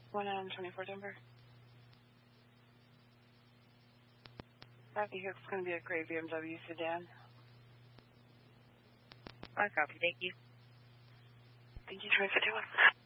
124 Denver. I think it's going to be a gray BMW sedan. I copy. Thank you. Thank you, 2051.